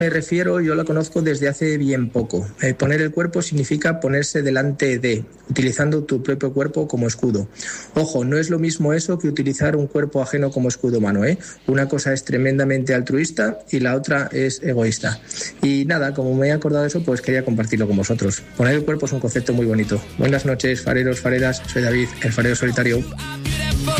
Me refiero, yo la conozco desde hace bien poco. Poner el cuerpo significa ponerse delante de, utilizando tu propio cuerpo como escudo. Ojo, no es lo mismo eso que utilizar un cuerpo ajeno como escudo humano, ¿eh? Una cosa es tremendamente altruista y la otra es egoísta. Y nada, como me he acordado de eso, pues quería compartirlo con vosotros. Poner el cuerpo es un concepto muy bonito. Buenas noches, fareros, fareras. Soy David, el farero solitario.